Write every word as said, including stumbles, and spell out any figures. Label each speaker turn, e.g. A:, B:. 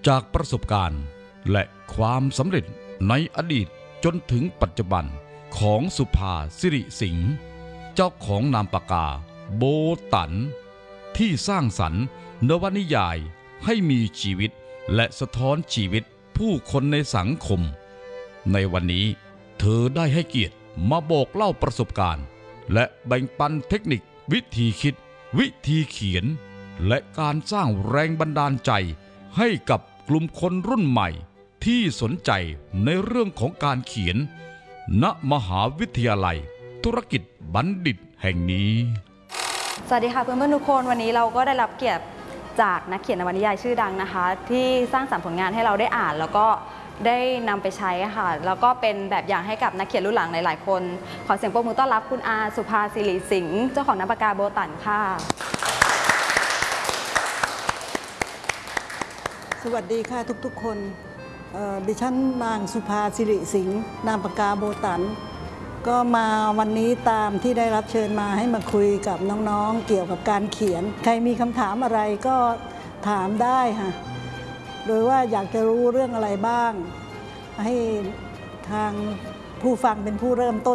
A: จากประสบการณ์และความสำเร็จในอดีตจนถึงปัจจุบันของสุภาสิริสิงห์เจ้าของนามปากกาโบตันที่สร้างสรรค์นวนิยายให้มีชีวิตและสะท้อนชีวิตผู้คนในสังคมในวันนี้เธอได้ให้เกียรติมาบอกเล่าประสบการณ์และแบ่งปันเทคนิควิธีคิดวิธีเขียนและการสร้างแรงบันดาลใจให้กับกลุ่มคนรุ่นใหม่ที่สนใจในเรื่องของการเขียนณมหาวิทยาลัยธุรกิจบัณฑิตแห่งนี้
B: สวัสดีค่ะเพื่อนๆทุกคนวันนี้เราก็ได้รับเกียรติจากนักเขียนนวนิยายชื่อดังนะคะที่สร้างสรรค์ผลงานให้เราได้อ่านแล้วก็ได้นำไปใช้ค่ะแล้วก็เป็นแบบอย่างให้กับนักเขียนรุ่นหลังหลายๆคนขอเสียงปรบมือต้อนรับคุณอาสุภาสิริสิงห์เจ้าของนามปากกาโบตันค่ะ
C: สวัสดีค่ะทุกๆคนดิฉันนางสุภาสิริสิงห์นามปากกาโบตันก็มาวันนี้ตามที่ได้รับเชิญมาให้มาคุยกับน้องๆเกี่ยวกับการเขียนใครมีคำถามอะไรก็ถามได้ค่ะโดยว่าอยากจะรู้เรื่องอะไรบ้างให้ทางผู้ฟังเป็นผู้เริ่มต้น